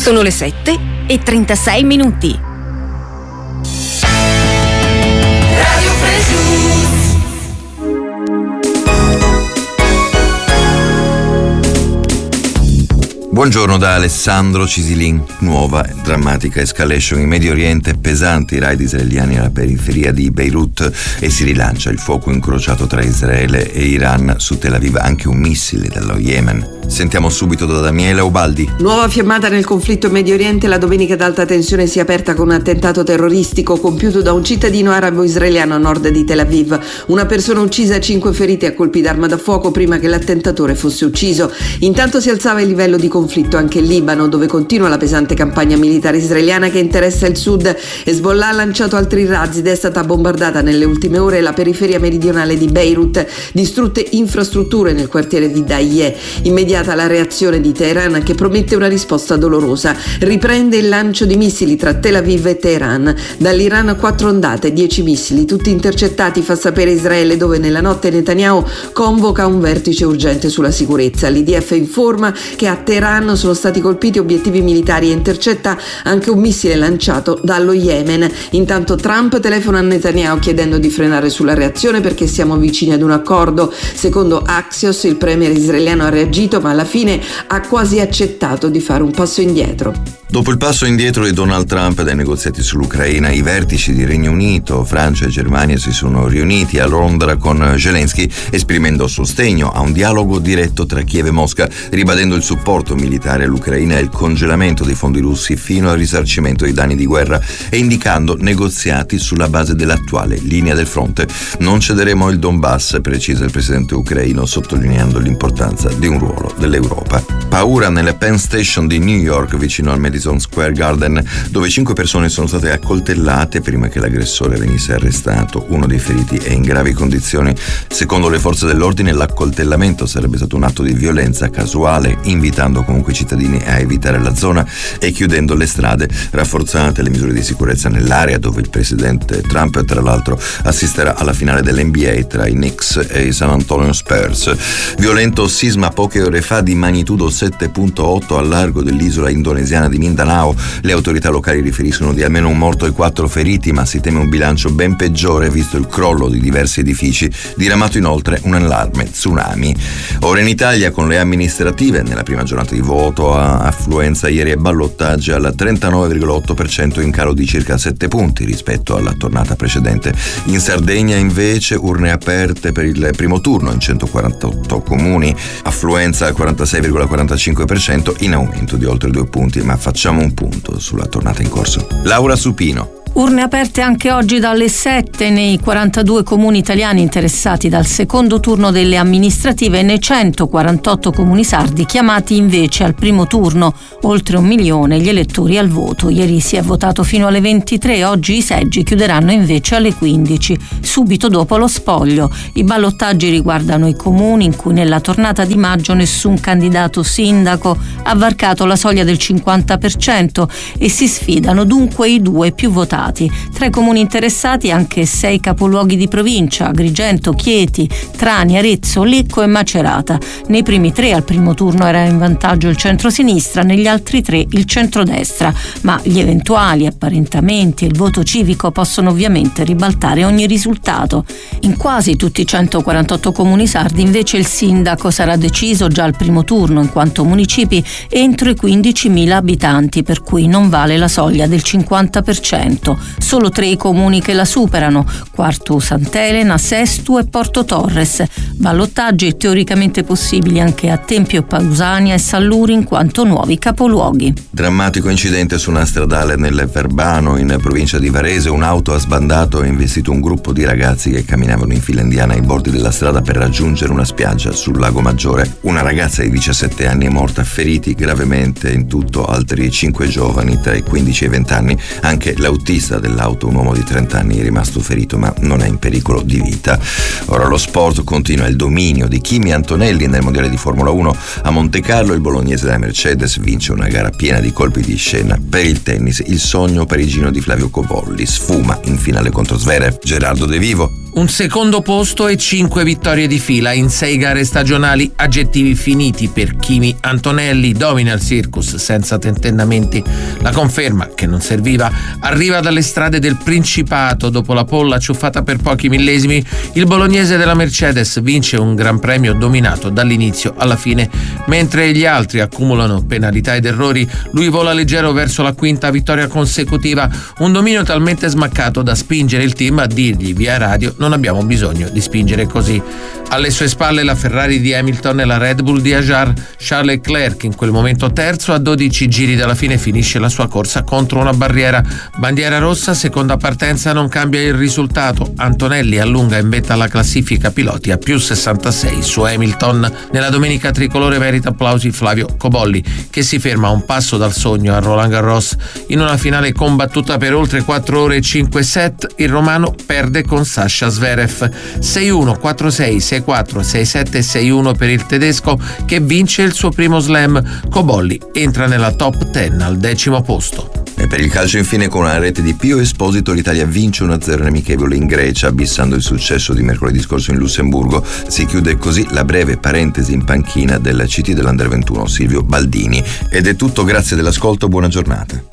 Sono le 7:36. Radio Fresh. Buongiorno da Alessandro Cisilin. Nuova drammatica escalation in Medio Oriente, pesanti raid israeliani alla periferia di Beirut e si rilancia il fuoco incrociato tra Israele e Iran su Tel Aviv, anche un missile dallo Yemen. Sentiamo subito da Daniele Ubaldi. Nuova fiammata nel conflitto in Medio Oriente. La domenica d'alta tensione si è aperta con un attentato terroristico compiuto da un cittadino arabo-israeliano a nord di Tel Aviv. Una persona uccisa e 5 feriti a colpi d'arma da fuoco prima che l'attentatore fosse ucciso. Intanto si alzava il livello di conflitto anche in Libano, dove continua la pesante campagna militare israeliana che interessa il sud. Hezbollah ha lanciato altri razzi ed è stata bombardata nelle ultime ore la periferia meridionale di Beirut, distrutte infrastrutture nel quartiere di Dahieh. Immediata la reazione di Teheran, che promette una risposta dolorosa. Riprende il lancio di missili tra Tel Aviv e Teheran. Dall'Iran 4 ondate, 10 missili, tutti intercettati, fa sapere Israele, dove nella notte Netanyahu convoca un vertice urgente sulla sicurezza. L'IDF informa che a Teheran sono stati colpiti obiettivi militari e intercetta anche un missile lanciato dallo Yemen. Intanto Trump telefona a Netanyahu chiedendo di frenare sulla reazione perché siamo vicini ad un accordo. Secondo Axios, il premier israeliano ha reagito, ma alla fine ha quasi accettato di fare un passo indietro. Dopo il passo indietro di Donald Trump dai negoziati sull'Ucraina, i vertici di Regno Unito, Francia e Germania si sono riuniti a Londra con Zelensky, esprimendo sostegno a un dialogo diretto tra Kiev e Mosca, ribadendo il supporto militare all'Ucraina e il congelamento dei fondi russi fino al risarcimento dei danni di guerra e indicando negoziati sulla base dell'attuale linea del fronte. Non cederemo il Donbass, precisa il presidente ucraino, sottolineando l'importanza di un ruolo dell'Europa. Paura nella Penn Station di New York, vicino al Madison Square Garden, dove 5 persone sono state accoltellate prima che l'aggressore venisse arrestato. Uno dei feriti è in gravi condizioni. Secondo le forze dell'ordine, l'accoltellamento sarebbe stato un atto di violenza casuale, invitando comunque i cittadini a evitare la zona e chiudendo le strade. Rafforzate le misure di sicurezza nell'area, dove il presidente Trump, tra l'altro, assisterà alla finale dell'NBA tra i Knicks e i San Antonio Spurs. Violento sisma poche ore fa di magnitudo 7.8 al largo dell'isola indonesiana di Mindanao. Le autorità locali riferiscono di almeno un morto e 4 feriti, ma si teme un bilancio ben peggiore visto il crollo di diversi edifici. Diramato inoltre un allarme tsunami. Ora in Italia, con le amministrative, nella prima giornata di voto, affluenza ieri e ballottaggi al 39,8%, in calo di circa 7 punti rispetto alla tornata precedente. In Sardegna invece urne aperte per il primo turno in 148 comuni, affluenza al 46,45%, in aumento di oltre 2 punti, ma facciamo un punto sulla tornata in corso. Laura Supino. Urne aperte anche oggi dalle 7 nei 42 comuni italiani interessati dal secondo turno delle amministrative e nei 148 comuni sardi chiamati invece al primo turno. Oltre 1 milione gli elettori al voto. Ieri si è votato fino alle 23, oggi i seggi chiuderanno invece alle 15, subito dopo lo spoglio. I ballottaggi riguardano i comuni in cui nella tornata di maggio nessun candidato sindaco ha varcato la soglia del 50% e si sfidano dunque i 2 più votati. Tra i comuni interessati anche 6 capoluoghi di provincia: Agrigento, Chieti, Trani, Arezzo, Lecco e Macerata. Nei primi 3 al primo turno era in vantaggio il centrosinistra, negli altri 3 il centrodestra, ma gli eventuali apparentamenti e il voto civico possono ovviamente ribaltare ogni risultato. In quasi tutti i 148 comuni sardi invece il sindaco sarà deciso già al primo turno, in quanto municipi entro i 15.000 abitanti, per cui non vale la soglia del 50%. Solo 3 i comuni che la superano: Quartu Sant'Elena, Sestu e Porto Torres. Ballottaggi teoricamente possibili anche a Tempio Pausania e Salluri in quanto nuovi capoluoghi. Drammatico incidente su una stradale nel Verbano, in provincia di Varese. Un'auto ha sbandato e investito un gruppo di ragazzi che camminavano in fila indiana ai bordi della strada per raggiungere una spiaggia sul Lago Maggiore. Una ragazza di 17 anni è morta, feriti gravemente in tutto altri 5 giovani tra i 15 e i 20 anni. Anche l'autista dell'auto, un uomo di 30 anni, è rimasto ferito ma non è in pericolo di vita. Ora lo sport continua. Il dominio di Kimi Antonelli nel mondiale di Formula 1 a Monte Carlo. Il bolognese della Mercedes vince una gara piena di colpi di scena. Per il tennis, il sogno parigino di Flavio Cobolli sfuma in finale contro Zverev. Gerardo De Vivo. Un secondo posto e 5 vittorie di fila in 6 gare stagionali, aggettivi finiti per Kimi Antonelli, domina il circus senza tentennamenti. La conferma, che non serviva, arriva dalle strade del Principato. Dopo la polla ciuffata per pochi millesimi, il bolognese della Mercedes vince un gran premio dominato dall'inizio alla fine. Mentre gli altri accumulano penalità ed errori, lui vola leggero verso la quinta vittoria consecutiva, un dominio talmente smaccato da spingere il team a dirgli via radio: non abbiamo bisogno di spingere così. Alle sue spalle la Ferrari di Hamilton e la Red Bull di Ajar. Charles Leclerc, in quel momento terzo, a 12 giri dalla fine finisce la sua corsa contro una barriera. Bandiera rossa, seconda partenza, non cambia il risultato. Antonelli allunga in vetta alla classifica piloti a più 66 su Hamilton. Nella domenica tricolore merita applausi Flavio Cobolli, che si ferma a un passo dal sogno a Roland Garros. In una finale combattuta per oltre 4 ore e 5 set, il romano perde con Sasha Zverev 6-1, 4-6, 6-4, 6-7 e 6-1 per il tedesco, che vince il suo primo slam. Cobolli entra nella top 10 al 10° posto. E per il calcio infine, con una rete di Pio Esposito, l'Italia vince 1-0 in amichevole in Grecia, abissando il successo di mercoledì scorso in Lussemburgo. Si chiude così la breve parentesi in panchina del CT dell'Under 21 Silvio Baldini. Ed è tutto, grazie dell'ascolto, buona giornata.